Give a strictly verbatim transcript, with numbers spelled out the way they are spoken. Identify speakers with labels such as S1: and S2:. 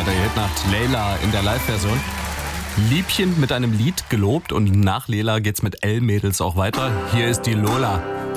S1: ja der Hitnacht Layla in der Live-Version. Liebchen mit einem Lied gelobt und nach Layla geht's mit L-Mädels auch weiter. Hier ist die Lola.